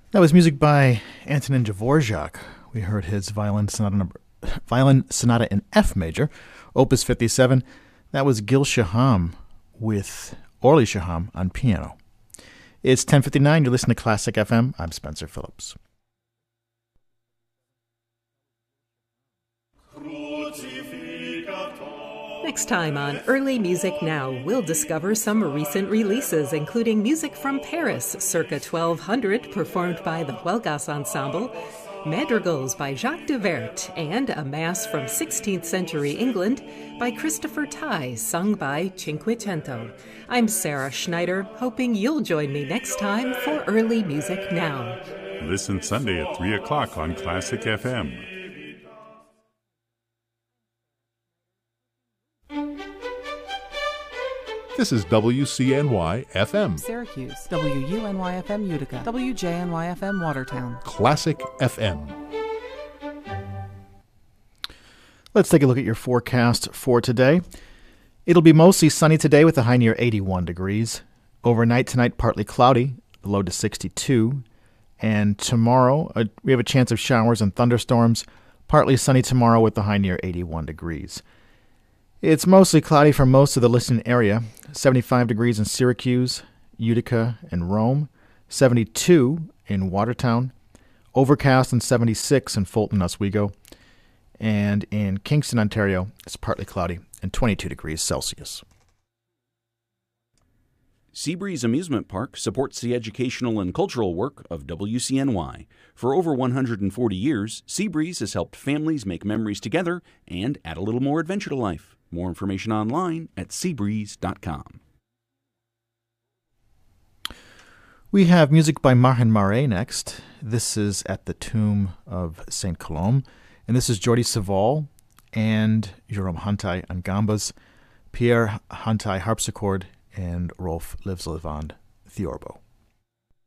That was music by Antonin Dvorak. We heard his violin sonata in F major, Opus 57. That was Gil Shaham with Orly Shaham on piano. It's 10:59. You're listening to Classic FM. I'm Spencer Phillips. Next time on Early Music Now, we'll discover some recent releases, including music from Paris, circa 1200, performed by the Huelgas Ensemble, madrigals by Jacques de Vert, and a mass from 16th century England by Christopher Tye, sung by Cinquecento. I'm Sarah Schneider, hoping you'll join me next time for Early Music Now. Listen Sunday at 3 o'clock on Classic FM. This is WCNY-FM. Syracuse, WUNY-FM Utica, WJNY-FM Watertown. Classic FM. Let's take a look at your forecast for today. It'll be mostly sunny today with a high near 81 degrees. Overnight tonight, partly cloudy, low to 62. And tomorrow, we have a chance of showers and thunderstorms, partly sunny tomorrow with a high near 81 degrees. It's mostly cloudy for most of the listening area. 75 degrees in Syracuse, Utica, and Rome. 72 in Watertown. Overcast and 76 in Fulton, Oswego. And in Kingston, Ontario, it's partly cloudy and 22 degrees Celsius. Seabreeze Amusement Park supports the educational and cultural work of WCNY. For over 140 years, Seabreeze has helped families make memories together and add a little more adventure to life. More information online at seabreeze.com. We have music by Martin Marais next. This is At the Tomb of St. Colombe. And this is Jordi Savall and Jerome Hantai on gambas, Pierre Hantai harpsichord, and Rolf Livslevand theorbo.